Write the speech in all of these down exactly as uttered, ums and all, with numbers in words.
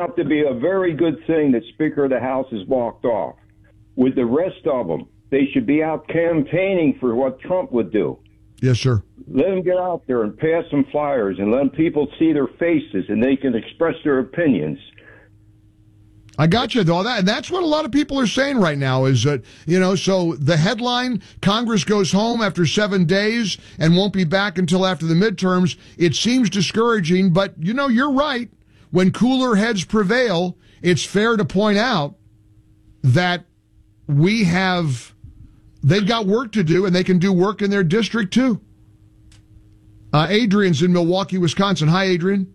out to be a very good thing that Speaker of the House has walked off. With the rest of them, they should be out campaigning for what Trump would do. Yes, sir. Let them get out there and pass some flyers and let people see their faces and they can express their opinions. I got you, though. That, and that's what a lot of people are saying right now is that, you know, so the headline, Congress goes home after seven days and won't be back until after the midterms. It seems discouraging, but, you know, you're right. When cooler heads prevail, it's fair to point out that we have, they've got work to do and they can do work in their district, too. Uh, Adrian's in Milwaukee, Wisconsin. Hi, Adrian.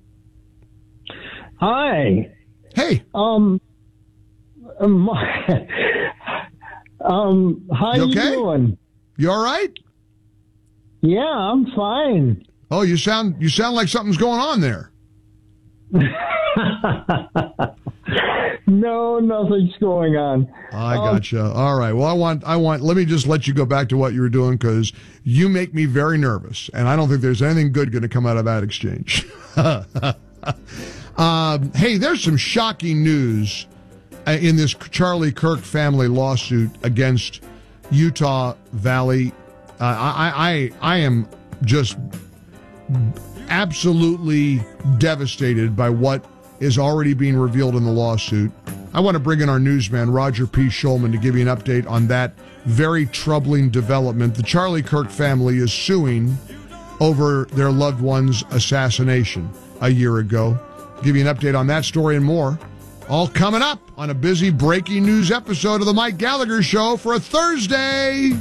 Hi. Hey. Um, um, um how you, you okay? doing? You all right? Yeah, I'm fine. Oh, you sound you sound like something's going on there. No, nothing's going on. I gotcha. Um, all right. Well, I want I want. Let me just let you go back to what you were doing because you make me very nervous, and I don't think there's anything good going to come out of that exchange. um, hey, there's some shocking news in this Charlie Kirk family lawsuit against Utah Valley. Uh, I, I I am just absolutely devastated by what is already being revealed in the lawsuit. I want to bring in our newsman, Roger P. Schulman, to give you an update on that very troubling development. The Charlie Kirk family is suing over their loved one's assassination a year ago. Give you an update on that story and more. All coming up on a busy breaking news episode of the Mike Gallagher Show for a Thursday.